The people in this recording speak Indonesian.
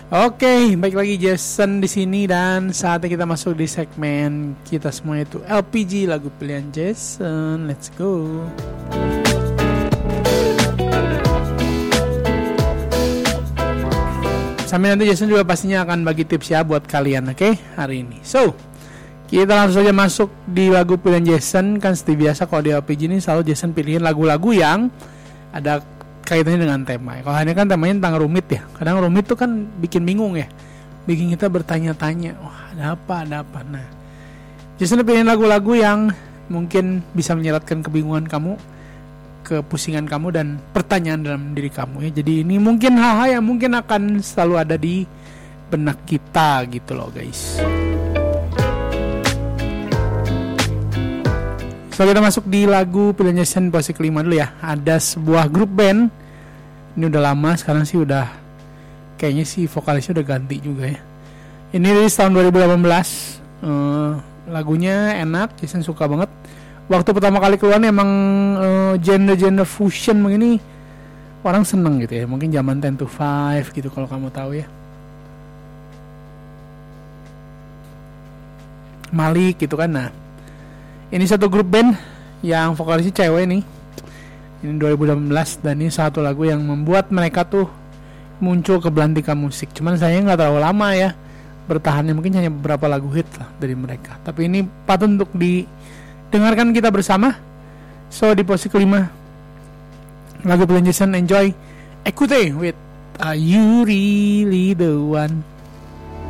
Oke, baik lagi Jason di sini dan saatnya kita masuk di segmen kita semua itu LPG, lagu pilihan Jason. Let's go. Sambil nanti Jason juga pastinya akan bagi tips ya buat kalian, oke? Hari ini. So, kita langsung saja masuk di lagu pilihan Jason. Kan seperti biasa kalau di LPG ini selalu Jason pilihin lagu-lagu yang ada kaitannya dengan tema. Kalau ini kan temanya tentang rumit ya. Kadang rumit tuh kan bikin bingung ya. Bikin kita bertanya-tanya, wah ada apa. Nah, Jason pilihin lagu-lagu yang mungkin bisa menyeratkan kebingungan kamu, kepusingan kamu dan pertanyaan dalam diri kamu ya. Jadi ini mungkin hal-hal yang mungkin akan selalu ada di benak kita gitu loh guys. So kita masuk di lagu pilihan Jason posisi kelima dulu ya. Ada sebuah grup band. Ini udah lama, sekarang sih udah kayaknya sih vokalisnya udah ganti juga ya. Ini rilis tahun 2018. Lagunya enak, Jason suka banget. Waktu pertama kali keluar emang genre fusion begini orang seneng gitu ya. Mungkin zaman 10 to 5 gitu kalau kamu tahu ya. Malik gitu kan. Nah, ini satu grup band yang vokalisnya cewek nih. Ini 2018 dan ini satu lagu yang membuat mereka tuh muncul ke belantika musik. Cuman saya nggak terlalu lama ya bertahannya, mungkin hanya beberapa lagu hit lah dari mereka. Tapi ini patut untuk didengarkan kita bersama. So di posisi kelima lagu pilihan Jason, enjoy Écoutez with Are You Really The One.